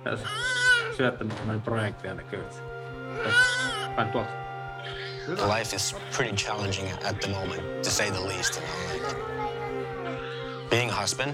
syöttänyt noin projekteja näkyy. Päin tuolta. Life is pretty challenging at the moment, to say the least. You know, like being a husband,